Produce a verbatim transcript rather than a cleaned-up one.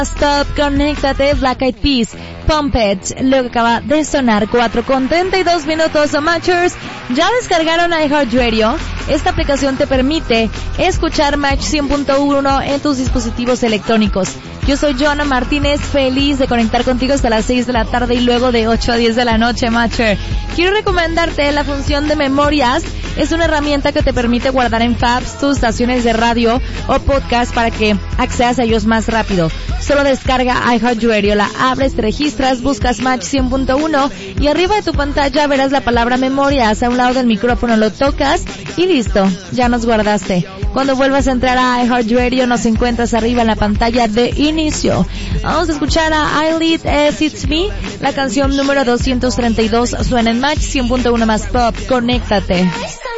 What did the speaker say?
Stop, conéctate, Black Eyed Peas, Pump It, lo que acaba de sonar, cuatro con treinta y dos minutos, Matchers. ¿Ya descargaron iHeartRadio? Esta aplicación te permite escuchar Match cien punto uno en tus dispositivos electrónicos. Yo soy Joana Martínez, feliz de conectar contigo hasta las seis de la tarde y luego de ocho a diez de la noche, Matcher. Quiero recomendarte la función de memorias. Es una herramienta que te permite guardar en Fabs tus estaciones de radio o podcast para que accedas a ellos más rápido. Solo descarga iHeartRadio, la abres, te registras, buscas Match cien punto uno y arriba de tu pantalla verás la palabra memorias. A un lado del micrófono lo tocas y listo, ya nos guardaste. Cuando vuelvas a entrar a iHeartRadio nos encuentras arriba en la pantalla de inicio. Vamos a escuchar a Eyelid As It's Me, la canción número doscientos treinta y dos suena en Match cien punto uno más Pop. Conéctate.